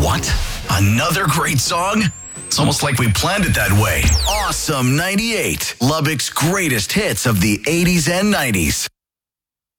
What? Another great song? It's almost like we planned it that way. Awesome 98, Lubbock's greatest hits of the 80s and 90s.